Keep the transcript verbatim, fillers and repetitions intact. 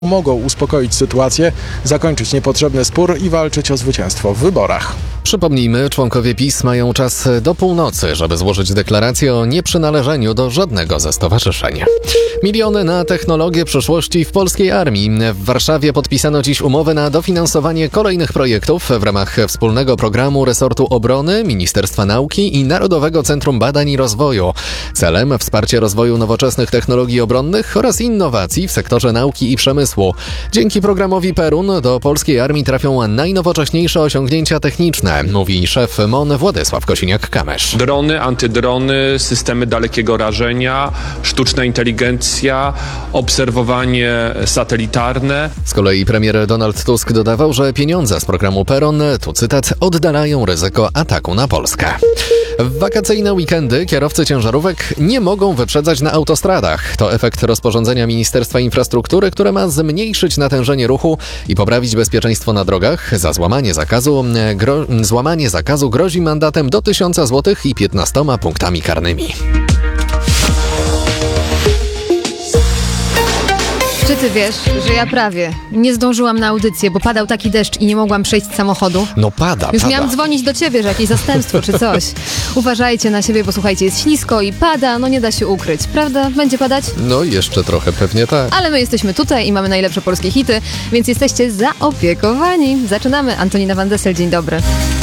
mogą uspokoić sytuację, zakończyć niepotrzebny spór i walczyć o zwycięstwo w wyborach. Przypomnijmy, członkowie PiS mają czas do północy, żeby złożyć deklarację o nieprzynależeniu do żadnego ze stowarzyszeń. Miliony na technologię przyszłości w polskiej armii. W Warszawie podpisano dziś umowę na dofinansowanie kolejnych projektów w ramach wspólnego programu resortu obrony, Ministerstwa Nauki i Narodowego Centrum Badań i Rozwoju. Celem wsparcie rozwoju nowoczesnych technologii obronnych oraz innowacji w sektorze nauki i przemysłu. Dzięki programowi Perun do polskiej armii trafią najnowocześniejsze osiągnięcia techniczne, mówi szef M O N Władysław Kosiniak-Kamysz. Drony, antydrony, systemy dalekiego rażenia, sztuczna inteligencja, obserwowanie satelitarne. Z kolei premier Donald Tusk dodawał, że pieniądze z programu Perun, tu cytat, oddalają ryzyko ataku na Polskę. W wakacyjne weekendy kierowcy ciężarówek nie mogą wyprzedzać na autostradach. To efekt rozporządzenia Ministerstwa Infrastruktury, które ma zmniejszyć natężenie ruchu i poprawić bezpieczeństwo na drogach. Za złamanie zakazu, gro, złamanie zakazu grozi mandatem do tysiąca złotych i piętnastoma punktami karnymi. Czy ty wiesz, że ja prawie nie zdążyłam na audycję, bo padał taki deszcz i nie mogłam przejść z samochodu? No pada, Już pada. miałam dzwonić do ciebie, że jakieś zastępstwo czy coś. Uważajcie na siebie, bo słuchajcie, jest ślisko i pada, no nie da się ukryć, prawda? Będzie padać? No jeszcze trochę pewnie tak. Ale my jesteśmy tutaj i mamy najlepsze polskie hity, więc jesteście zaopiekowani. Zaczynamy. Antonina Van Dessel, dzień dobry.